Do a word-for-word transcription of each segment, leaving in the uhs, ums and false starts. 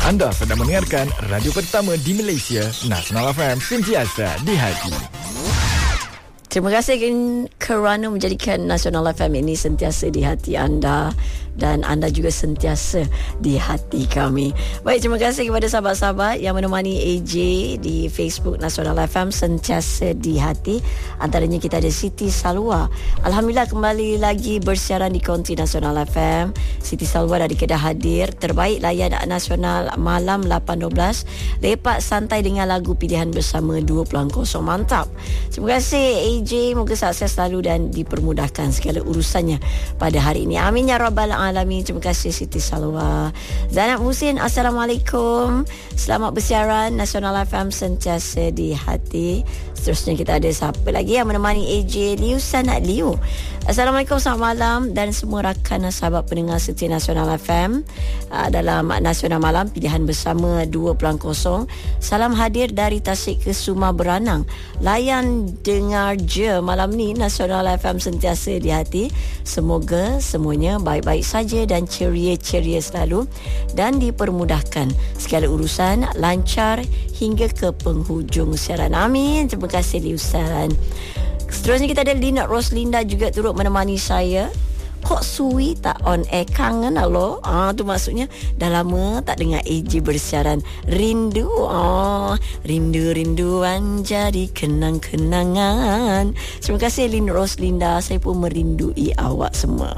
Anda sedang mendengarkan radio pertama di Malaysia, Nasional F M, sentiasa di hati. Terima kasih kerana menjadikan Nasional F M ini sentiasa di hati anda dan anda juga sentiasa di hati kami. Baik, terima kasih kepada sahabat-sahabat yang menemani A J di Facebook Nasional F M sentiasa di hati. Antaranya kita ada Siti Salwa. Alhamdulillah kembali lagi bersiaran di konti Nasional F M. Siti Salwa dari Kedah hadir. Terbaik layan Nasional malam lapan dua belas. Lepak santai dengan lagu pilihan bersama dua kosong. Mantap. Terima kasih A J, moga sukses selalu dan dipermudahkan segala urusannya pada hari ini. Amin ya rabbal alamin. Terima kasih Siti Salwa. Zainab Husin, Assalamualaikum. Selamat bersiaran Nasional F M sentiasa di hati. Seterusnya kita ada siapa lagi yang menemani A J? Liu Sanat Liu. Assalamualaikum, selamat malam dan semua rakan sahabat pendengar setia Nasional F M uh, dalam Nasional Malam pilihan bersama dua kosong. Salam hadir dari Tasik ke Suma Beranang. Layan dengar je malam ni Nasional F M sentiasa di hati. Semoga semuanya baik-baik saja dan ceria-ceria selalu dan dipermudahkan segala urusan lancar hingga ke penghujung siaran. Amin. Terima kasih Liusan. Seterusnya kita ada Lina Roslinda juga turut menemani saya. Kok Sui tak on air? Kangen aloh. Ah, tu maksudnya dah lama tak dengar A J bersiaran. Rindu. Ah, rindu-rinduan jadi kenang-kenangan. Terima kasih Lina Roslinda. Saya pun merindui awak semua.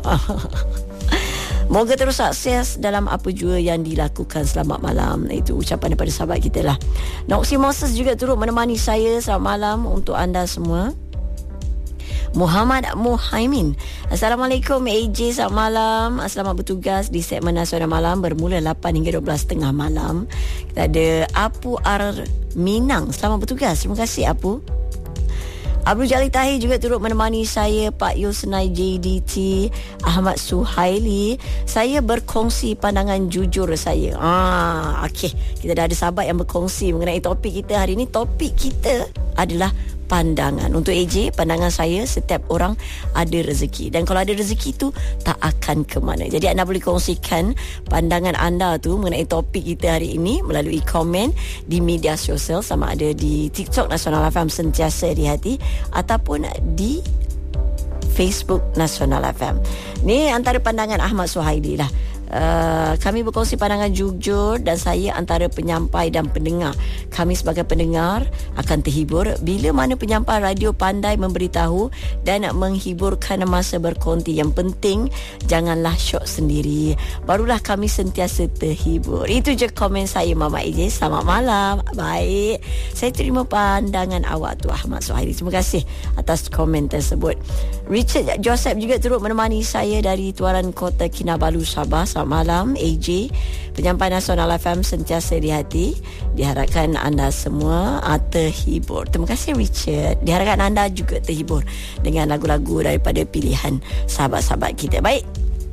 Moga terus sukses dalam apa jua yang dilakukan. Selamat malam. Itu ucapan daripada sahabat kita lah. Noxy Moses juga turut menemani saya. Selamat malam untuk anda semua. Muhammad Muhaimin. Assalamualaikum A J, selamat malam. Selamat bertugas di segmen Nasional Malam bermula lapan hingga dua belas tengah malam. Kita ada Apu Ar Minang. Selamat bertugas. Terima kasih Apu. Abdul Jalil Tahir juga turut menemani saya. Pak Yusnai J D T, Ahmad Suhaili. Saya berkongsi pandangan jujur saya. Ah, okey. Kita dah ada sahabat yang berkongsi mengenai topik kita hari ini. Topik kita adalah pandangan. Untuk A J, pandangan saya, setiap orang ada rezeki. Dan kalau ada rezeki tu tak akan ke mana. Jadi anda boleh kongsikan pandangan anda tu mengenai topik kita hari ini melalui komen di media sosial, sama ada di TikTok Nasional F M sentiasa di hati ataupun di Facebook Nasional F M. Ni antara pandangan Ahmad Suhaili lah. Uh, kami berkongsi pandangan jujur dan saya antara penyampai dan pendengar. Kami sebagai pendengar akan terhibur bila mana penyampai radio pandai memberitahu dan menghiburkan masa berkonti. Yang penting janganlah syok sendiri, barulah kami sentiasa terhibur. Itu je komen saya Mama A J. Selamat malam. Baik, saya terima pandangan awak tu Ahmad Suhaili. Terima kasih atas komen tersebut. Richard Joseph juga turut menemani saya dari Tuaran Kota Kinabalu, Sabah. Selamat malam A J. Penyampai Nasional F M sentiasa di hati. Diharapkan anda semua uh, terhibur. Terima kasih Richard. Diharapkan anda juga terhibur dengan lagu-lagu daripada pilihan sahabat-sahabat kita. Baik,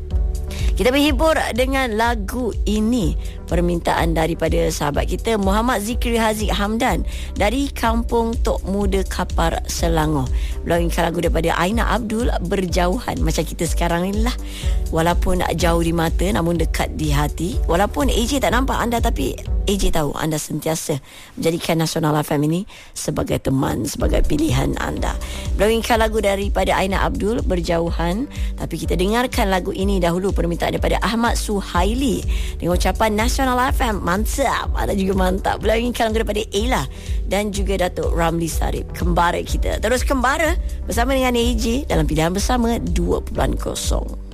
kita berhibur dengan lagu ini, permintaan daripada sahabat kita Muhammad Zikri Haziq Hamdan dari Kampung Tok Muda Kapar, Selangor. Beliau inginkan lagu daripada Aina Abdul, Berjauhan. Macam kita sekarang ni lah, walaupun jauh di mata namun dekat di hati. Walaupun A J tak nampak anda, tapi A J tahu anda sentiasa menjadikan Nasional F M ini sebagai teman, sebagai pilihan anda. Beliau inginkan lagu daripada Aina Abdul, Berjauhan. Tapi kita dengarkan lagu ini dahulu, permintaan daripada Ahmad Suhaili dengan ucapan Nasional F M mantap. Ada juga mantap. Beliau inginkan lagu daripada Ella dan juga Datuk Ramli Sarip, kembara kita. Terus kembara bersama dengan A J dalam pilihan bersama dua kosong.